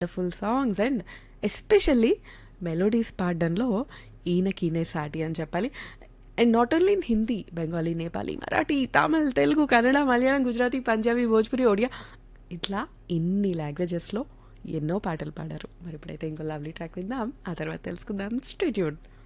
Wonderful songs and especially melodies పాడడంలో ఈయనకీనే సాటి అని చెప్పాలి. And not only in Hindi, Bengali, Nepali, Marathi, Tamil, Telugu, Kannada, Malayalam, Gujarati, Punjabi, Bhojpuri, Odia, ఇట్లా ఇన్ని లాంగ్వేజెస్లో ఎన్నో పాటలు పాడారు. మరి ఇప్పుడైతే ఇంకో లవ్లీ ట్రాక్ విందాం, ఆ తర్వాత తెలుసుకుందాం. Stay tuned.